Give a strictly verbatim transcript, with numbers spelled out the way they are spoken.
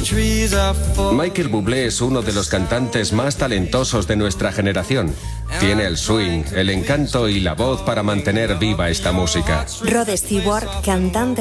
Michael Bublé es uno de los cantantes más talentosos de nuestra generación. Tiene el swing, el encanto y la voz para mantener viva esta música. Rod Stewart, cantante